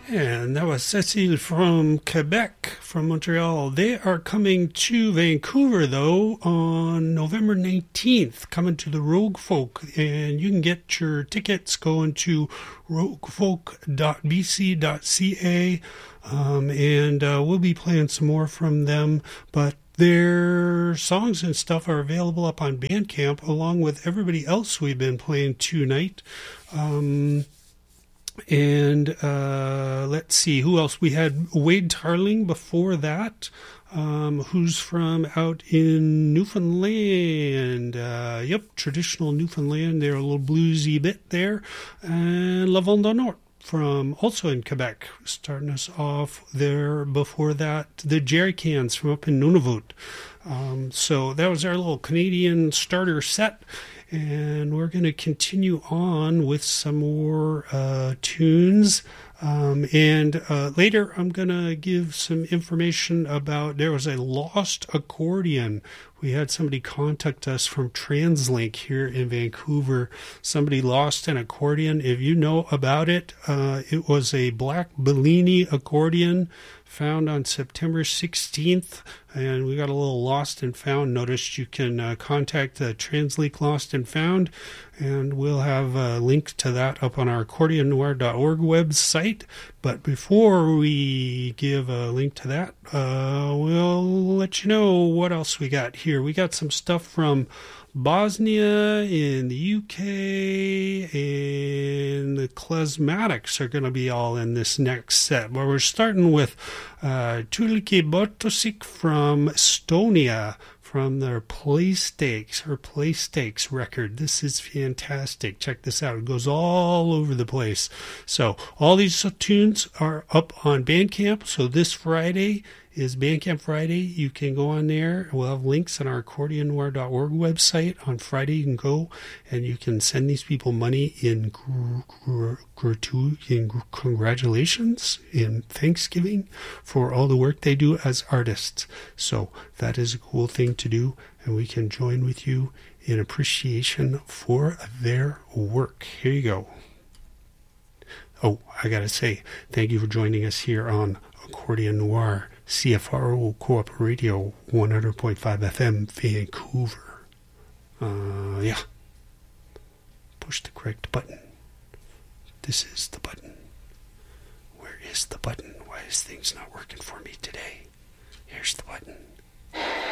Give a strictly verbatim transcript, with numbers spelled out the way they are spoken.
And that was Cecile from Quebec, from Montreal. They are coming to Vancouver, though, on November nineteenth, coming to the Rogue Folk. And you can get your tickets going to rogue folk dot b c dot c a. Um, and uh, we'll be playing some more from them, but their songs and stuff are available up on Bandcamp, along with everybody else we've been playing tonight. Um... And uh, let's see, who else? We had Wade Tarling before that, um, who's from out in Newfoundland. Uh, yep, traditional Newfoundland. They're a little bluesy bit there. And La Vente du Nord from also in Quebec, starting us off there before that. The Jerry Cans from up in Nunavut. Um, so that was our little Canadian starter set. And we're going to continue on with some more uh, tunes. Um, and uh, later I'm going to give some information about, there was a lost accordion. We had somebody contact us from TransLink here in Vancouver. Somebody lost an accordion. If you know about it, uh, it was a black Bellini accordion found on September sixteenth, and we got a little lost and found notice. You can uh, contact the TransLink Lost and Found, and we'll have a link to that up on our accordion noir dot org website. But before we give a link to that, uh, we'll let you know what else we got here. We got some stuff from Bosnia in the U K, and the Klezmatics are going to be all in this next set. But we're starting with uh, Tuliki Botosik from Estonia, from their Play Stakes, her Play Stakes record. This is fantastic. Check this out. It goes all over the place. So all these tunes are up on Bandcamp. So this Friday is Bandcamp Friday. You can go on there. We'll have links on our accordion noir dot org website. On Friday, you can go and you can send these people money in gratuity, in congratulations, in Thanksgiving for all the work they do as artists. So that is a cool thing to do, and we can join with you in appreciation for their work. Here you go. Oh, I got to say, thank you for joining us here on Accordion Noir, C F R O Co-op Radio, one hundred point five F M, Vancouver. Uh, yeah. Push the correct button. This is the button. Where is the button? Why is things not working for me today? Here's the button.